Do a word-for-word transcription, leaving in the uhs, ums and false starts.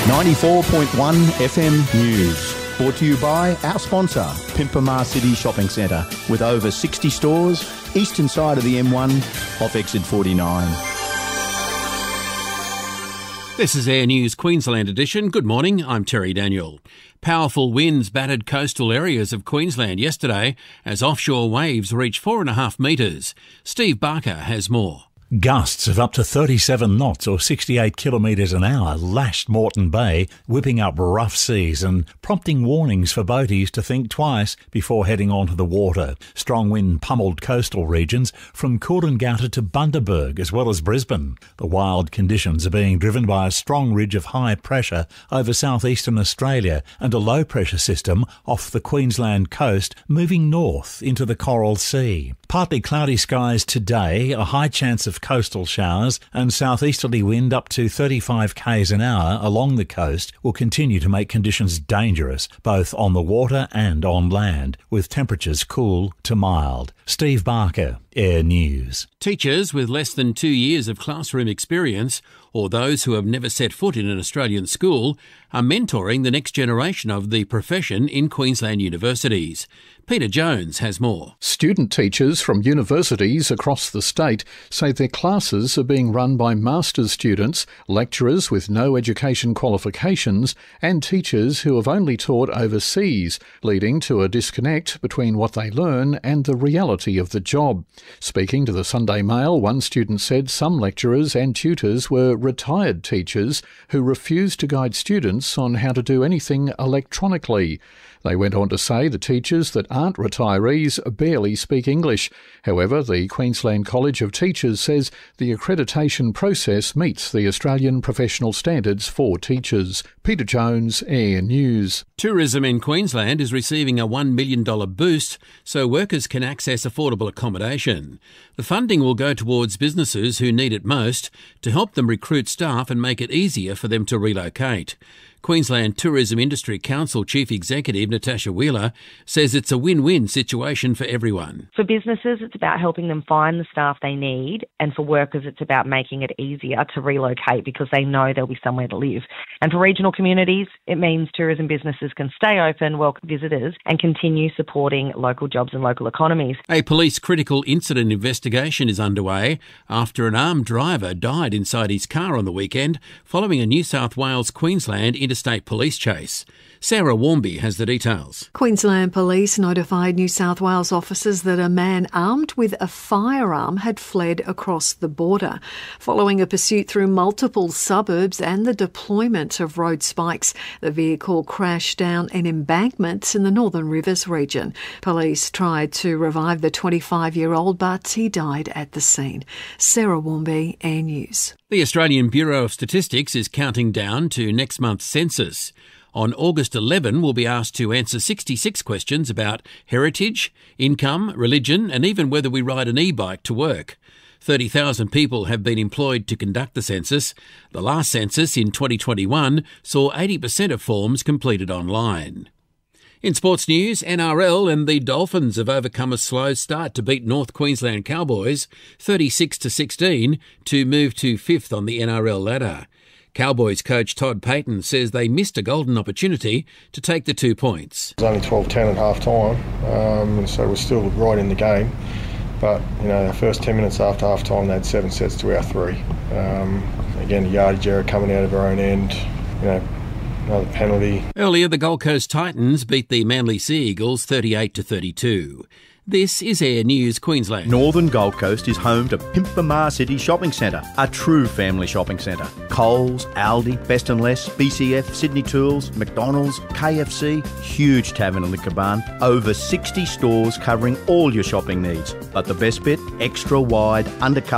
ninety-four point one F M News. Brought to you by our sponsor, Pimpamar City Shopping Centre, with over sixty stores, eastern side of the M one, off exit forty-nine. This is Air News Queensland edition. Good morning, I'm Terry Daniel. Powerful winds battered coastal areas of Queensland yesterday as offshore waves reached four and a half metres. Steve Barker has more. Gusts of up to thirty-seven knots or sixty-eight kilometres an hour lashed Moreton Bay, whipping up rough seas and prompting warnings for boaties to think twice before heading onto the water. Strong wind pummeled coastal regions from Coolangatta to Bundaberg as well as Brisbane. The wild conditions are being driven by a strong ridge of high pressure over southeastern Australia and a low pressure system off the Queensland coast moving north into the Coral Sea. Partly cloudy skies today, a high chance of coastal showers and southeasterly wind up to thirty-five kays an hour along the coast will continue to make conditions dangerous, both on the water and on land, with temperatures cool to mild. Steve Barker, Air News. Teachers with less than two years of classroom experience, or those who have never set foot in an Australian school, are mentoring the next generation of the profession in Queensland universities. Peter Jones has more. Student teachers from universities across the state say their classes are being run by master's students, lecturers with no education qualifications, and teachers who have only taught overseas, leading to a disconnect between what they learn and the reality of the job. Speaking to the Sunday Mail, one student said some lecturers and tutors were retired teachers who refused to guide students on how to do anything electronically. They went on to say the teachers that aren't retirees barely speak English. However, the Queensland College of Teachers says the accreditation process meets the Australian professional standards for teachers. Peter Jones, Air News. Tourism in Queensland is receiving a one million dollars boost so workers can access affordable accommodation. The funding will go towards businesses who need it most to help them recruit staff and make it easier for them to relocate. Queensland Tourism Industry Council Chief Executive Natasha Wheeler says it's a win-win situation for everyone. For businesses, it's about helping them find the staff they need, and for workers, it's about making it easier to relocate because they know there'll be somewhere to live. And for regional communities, it means tourism businesses can stay open, welcome visitors, and continue supporting local jobs and local economies. A police critical incident investigation is underway after an armed driver died inside his car on the weekend following a New South Wales-Queensland interstate police chase. Sarah Warmby has the details. Queensland Police notified New South Wales officers that a man armed with a firearm had fled across the border. Following a pursuit through multiple suburbs and the deployment of road spikes, the vehicle crashed down an embankment in the Northern Rivers region. Police tried to revive the twenty-five-year-old, but he died at the scene. Sarah Warmby, Air News. The Australian Bureau of Statistics is counting down to next month's census. On August eleventh, we'll be asked to answer sixty-six questions about heritage, income, religion, and even whether we ride an e-bike to work. thirty thousand people have been employed to conduct the census. The last census in twenty twenty-one saw eighty percent of forms completed online. In sports news, N R L and the Dolphins have overcome a slow start to beat North Queensland Cowboys thirty-six to sixteen to move to fifth on the N R L ladder. Cowboys coach Todd Payton says they missed a golden opportunity to take the two points. It was only twelve ten at half time, um, so we're still right in the game. But, you know, our first ten minutes after half time, they had seven sets to our three. Um, again, the yardage error coming out of our own end, you know, another penalty. Earlier, the Gold Coast Titans beat the Manly Sea Eagles thirty-eight to thirty-two. This is Air News Queensland. Northern Gold Coast is home to Pimpamar City Shopping Centre, a true family shopping centre. Coles, Aldi, Best and Less, B C F, Sydney Tools, McDonald's, K F C, huge tavern and liquor barn, over sixty stores covering all your shopping needs. But the best bit, extra wide, undercover